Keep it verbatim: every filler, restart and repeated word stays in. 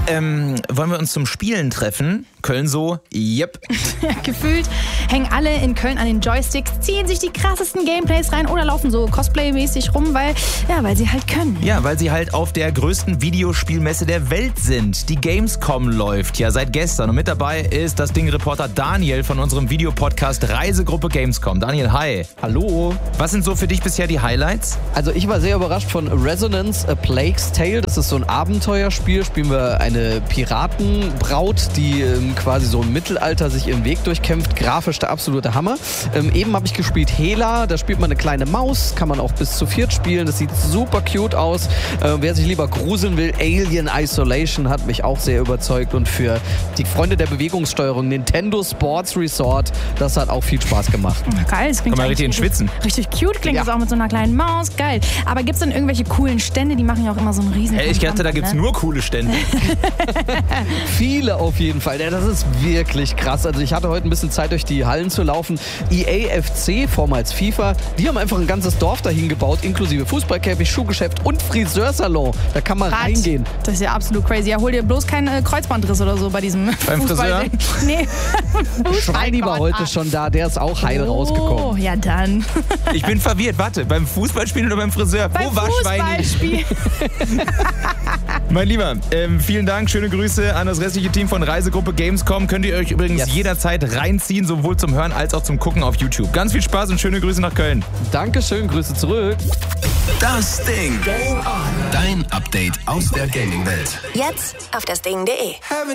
ähm, wollen wir uns zum Spielen treffen? Köln so, yep. Gefühlt hängen alle in Köln an den Joysticks, ziehen sich die krassesten Gameplays rein oder laufen so Cosplay-mäßig rum, weil, ja, weil sie halt können. Ja, weil sie halt auf der größten Videospielmesse der Welt sind. Die Gamescom läuft ja seit gestern und mit dabei ist das Ding-Reporter Daniel von unserem Videopodcast Reisegruppe Gamescom. Daniel, hi. Hallo. Was sind so für dich bisher die Highlights? Also ich war sehr überrascht von Resonance, A Plague's Tale. Das ist so ein Abenteuerspiel. Spielen wir eine Piratenbraut, die ähm, quasi so im Mittelalter sich ihren Weg durchkämpft. Grafisch der absolute Hammer. Ähm, eben habe ich gespielt Hela. Da spielt man eine kleine Maus. Kann man auch bis zu viert spielen. Das sieht super cute aus. Äh, wer sich lieber gruseln will, Alien Isolation hat mich auch sehr überzeugt. Und für die Freunde der Bewegungssteuerung, Nintendo Sports Resort, das hat auch viel Spaß gemacht. Geil, das klingt Kann man richtig ins Schwitzen. Richtig cute klingt Ja. das auch mit so einer kleinen Maus. Geil. Aber gibt es denn irgendwelche coolen Stände? Die machen ja auch immer so einen riesen... Hey, ich dachte, da gibt's ne? nur coole Stände. Viele auf jeden Fall. Ja, das ist wirklich krass. Also ich hatte heute ein bisschen Zeit, durch die Hallen zu laufen. E A F C, vormals FIFA, die haben einfach ein ganzes Dorf dahin gebaut, inklusive Fußballkäfig, Schuhgeschäft und Friseursalon. Da kann man Was? reingehen. Das ist ja absolut crazy. Ja, hol dir bloß keinen äh, Kreuzbandriss oder so bei diesem Beim Friseur? Fußballding. Nee. Schweini war heute Ah. schon da, der ist auch heil Oh, rausgekommen. ja dann. Ich bin verwirrt. Warte, beim Fußballspielen oder beim Friseur? Beim Wo war Schweini? Fußballspiel. Mein Lieber, ähm, vielen Dank. Schöne Grüße an das restliche Team von Reisegruppe Gamescom. Könnt ihr euch übrigens Yes. jederzeit reinziehen, sowohl zum Hören als auch zum Gucken auf YouTube. Ganz viel Spaß und schöne Grüße nach Köln. Dankeschön, Grüße zurück. Das Ding. Dein Update aus der Gaming-Welt. Jetzt auf das Ding punkt de.